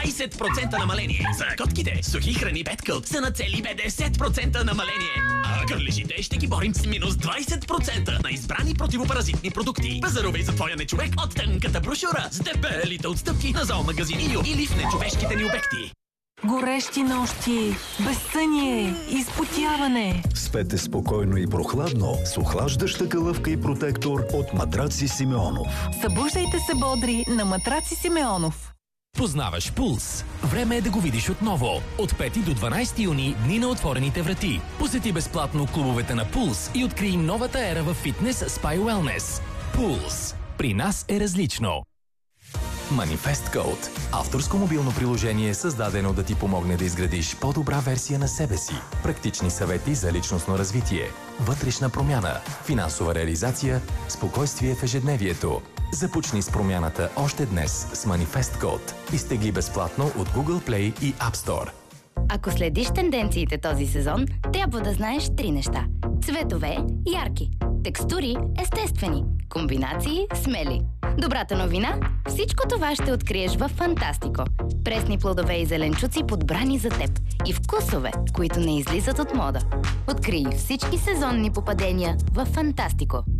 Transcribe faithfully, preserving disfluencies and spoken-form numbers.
двайсет процента намаление. За котките сухи храни Петкълт са на цели петдесет процента намаление. А гърлежите ще ги борим с минус двайсет процента на избрани противопаразитни продукти. Пазарувай за твоя нечовек от тънката брошура с дебелите отстъпки на зоомагазин Ио или в нечовешките ни обекти. Горещи нощи, безсъние, изпотяване. Спете спокойно и прохладно с охлаждаща калъвка и протектор от Матраци Симеонов. Събуждайте се бодри на Матраци Симеонов. Познаваш Пулс. Време е да го видиш отново. От пети до дванайсети юни дни на отворените врати. Посети безплатно клубовете на Пулс и открий новата ера в фитнес, спа и уелнес. Пулс. При нас е различно. Manifest Code. Авторско мобилно приложение, създадено да ти помогне да изградиш по-добра версия на себе си. Практични съвети за личностно развитие, вътрешна промяна, финансова реализация, спокойствие в ежедневието. Започни с промяната още днес с Manifest Code. Изтегли безплатно от Google Play и App Store. Ако следиш тенденциите този сезон, трябва да знаеш три неща. Цветове – ярки. Текстури – естествени. Комбинации – смели. Добрата новина – всичко това ще откриеш във Фантастико. Пресни плодове и зеленчуци, подбрани за теб. И вкусове, които не излизат от мода. Открий всички сезонни попадения във Фантастико.